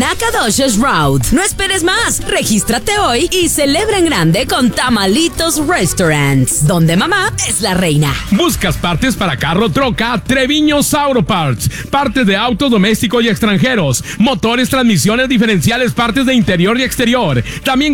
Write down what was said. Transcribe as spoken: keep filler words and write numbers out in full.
Nacogdoches Road. No esperes más. Regístrate hoy y celebra en grande con Tamalitos Restaurants, donde mamá es la reina. ¿Buscas partes para carro, troca? Treviño Sauro Parts. Partes de autos domésticos y extranjeros. Motores, transmisiones diferenciales, partes de interior y exterior. También